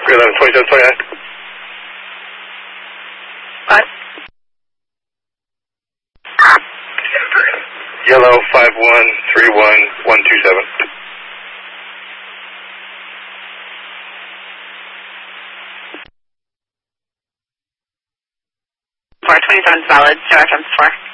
311, 27, 29. What? Yellow 5131127. 427 solid, no FM 4.